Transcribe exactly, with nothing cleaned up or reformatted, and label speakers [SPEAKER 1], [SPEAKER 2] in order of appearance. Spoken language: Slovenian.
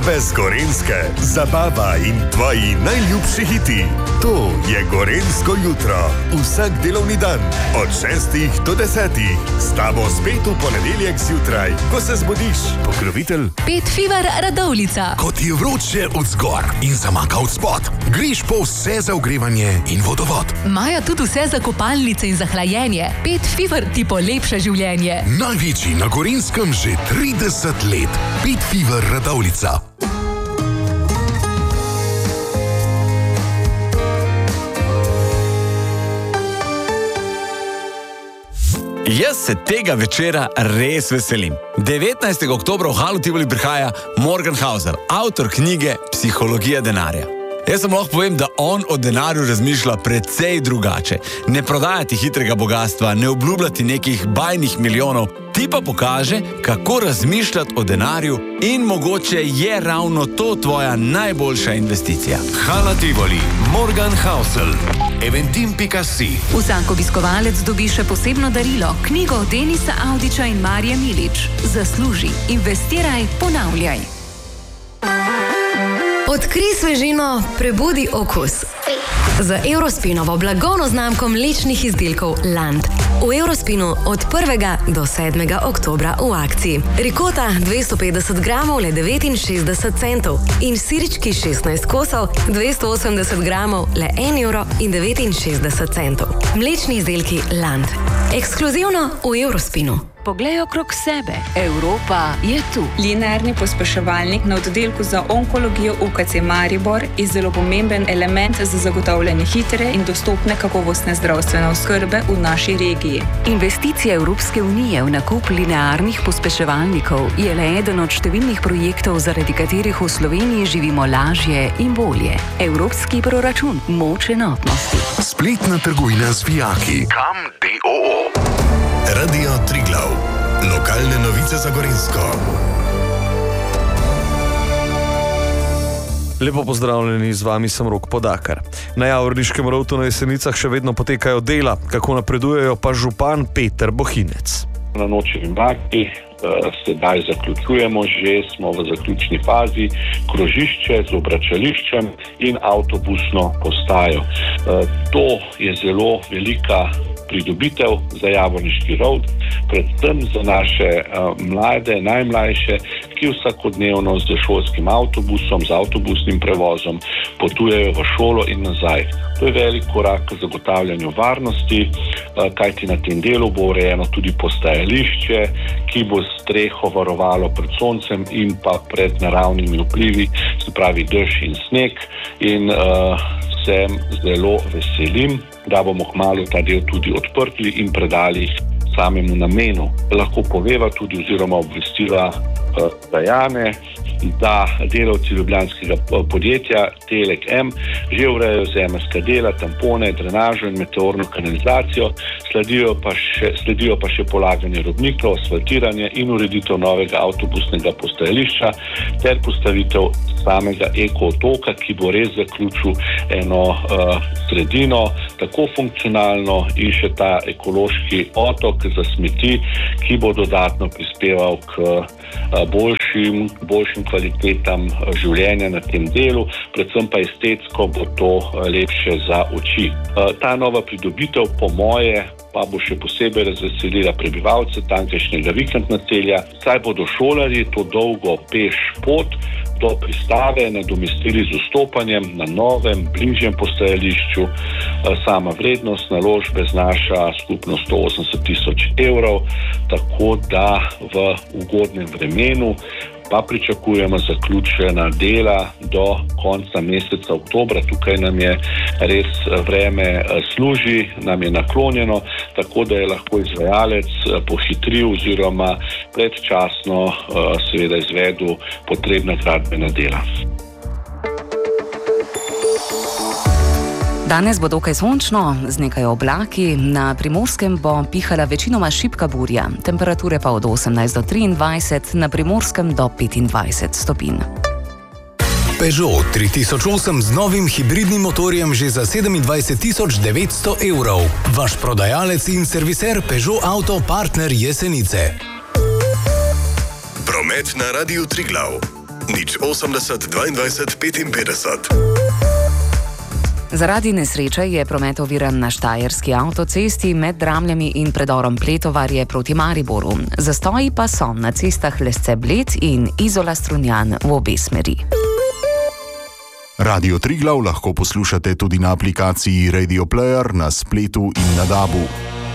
[SPEAKER 1] Vijave z Gorenjske, zabava in tvoji najljubši hiti. To je Gorenjsko jutro. Vsak delovni dan od šestih do desetih. S tabo spet v ponedeljek zjutraj, ko se zbudiš. Pokrovitelj
[SPEAKER 2] Pet Fever Radovljica.
[SPEAKER 3] Ko ti je vroče od zgor in zamaka od spod, greš po vse za ogrevanje in vodovod.
[SPEAKER 2] Imajo tudi vse za kopalnice in za hlajenje. Pet Fever ti polepša življenje.
[SPEAKER 3] Največji na Gorenjskem že trideset let. Pet Fever Radovljica.
[SPEAKER 4] Jaz se tega večera res veselim. devetnajstega oktobra v Halu Tivoli prihaja Morgan Housel, avtor knjige Psihologija denarja. Jaz sem lahko povem, da on o denarju razmišlja precej drugače. Ne prodajati hitrega bogatstva, ne obljubljati nekih bajnih milijonov, ti pa pokaže, kako razmišljati o denarju in mogoče je ravno to tvoja najboljša investicija.
[SPEAKER 1] Hala Tivoli, Morgan Housel, eventim pika si.
[SPEAKER 2] Vsak obiskovalec dobi še posebno darilo, knjigo Denisa Avdića in Marije Milič. Zasluži, investiraj, ponavljaj. Odkrij svežino, prebudi okus. Z Eurospinovo blagovno znamko mlečnih izdelkov Land. V Eurospinu od prvega do sedmega oktobra v akciji. Rikota dvesto petdeset gramov le devetinšestdeset centov in sirički šestnajst kosov dvesto osemdeset gramov le en evro in devetinšestdeset centov. Mlečni izdelki Land. Ekskluzivno v Eurospinu. Poglej okrog sebe. Evropa je tu.
[SPEAKER 5] Linearni pospeševalnik na oddelku za onkologijo U K C Maribor je zelo pomemben element za zagotavljanje hitre in dostopne kakovostne zdravstvene oskrbe v naši regiji.
[SPEAKER 2] Investicija Evropske unije v nakup linearnih pospeševalnikov je le eden od številnih projektov, zaradi katerih v Sloveniji živimo lažje in bolje. Evropski proračun, moč enotnosti.
[SPEAKER 3] Spletna trgovina z vijaki. Kam D O O.
[SPEAKER 1] Radio Triglav. Lokalne novice za Gorenjsko.
[SPEAKER 6] Lepo pozdravljeni, z vami sem Rok Podakar. Na Javorniškem rovtu na Jesenicah še vedno potekajo dela, kako napredujejo pa župan Peter Bohinec.
[SPEAKER 7] Na Nočevi Baki sedaj zaključujemo, že smo v zaključni fazi, krožišče z obračališčem in avtobusno postajo. To je zelo velika pridobitev za Javorniški rov, predvsem za naše uh, mlade, najmlajše, ki vsakodnevno z šolskim avtobusom, z avtobusnim prevozom potujejo v šolo in nazaj. To je velik korak k zagotavljanju varnosti, uh, kajti na tem delu bo urejeno tudi postajališče, ki bo streho varovalo pred soncem in pa pred naravnimi vplivi, se pravi dež in sneg, in uh, sem zelo veselim, da bomo kmalu ta del tudi odprli in predali samemu namenu. Lahko poveva tudi oziroma obvestila uh, Dajane, da delavci ljubljanskega podjetja Telek M že urejajo zemeljska dela, tampone, drenažo in meteorno kanalizacijo, sledijo pa še, sledijo pa še polaganje robnikov, asfaltiranje in ureditev novega avtobusnega postajališča ter postavitev samega eko-otoka, ki bo res zaključil eno uh, sredino, tako funkcionalno in še ta ekološki otok za smeti, ki bo dodatno prispeval k uh, boljšim, boljšim kvalitetam življenja na tem delu, predvsem pa estetsko bo to lepše za oči. Ta nova pridobitev po moje pa bo še posebej razveselila prebivalce tamkajšnjega vikend naselja, saj bodo šolarji to dolgo peš pot do pristave nadomestili z vstopanjem na novem, bližjem postajališču. Sama vrednost naložbe znaša skupno sto osemdeset tisoč evrov, tako da v ugodnem vremenu pa pričakujemo zaključena dela do konca meseca oktobra. Tukaj nam je res vreme služi, nam je naklonjeno, tako da je lahko izvajalec pohitril oziroma predčasno seveda izvedel potrebna gradbena dela.
[SPEAKER 2] Danes bo dokaj sončno, z nekaj oblaki, na Primorskem bo pihala večinoma šibka burja, temperature pa od osemnajst do triindvajset, na Primorskem do petindvajset stopinj.
[SPEAKER 3] Peugeot tri tisoč osem z novim hibridnim motorjem že za sedemindvajset tisoč devetsto evrov. Vaš prodajalec in serviser Peugeot Auto Partner Jesenice.
[SPEAKER 1] Promet na Radiu Triglav. nič osemdeset dvaindvajset petinpetdeset.
[SPEAKER 8] Zaradi nesreče je promet oviran na štajerski avtocesti med Dramljami in predorom Pletovarje proti Mariboru. Zastoji pa so na cestah Lesce-Bled in Izola-Strunjan v obe smeri.
[SPEAKER 9] Radio Triglav lahko poslušate tudi na aplikaciji Radio Player, na spletu in na dabu.